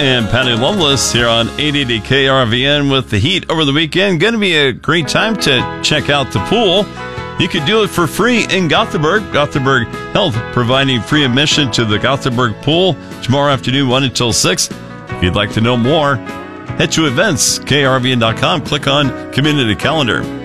and Patty Loveless here on 880 KRVN with the heat over the weekend. Going to be a great time to check out the pool. You can do it for free in Gothenburg. Gothenburg Health providing free admission to the Gothenburg pool tomorrow afternoon, 1 until 6. If you'd like to know more, head to events, krvn.com, click on community calendar.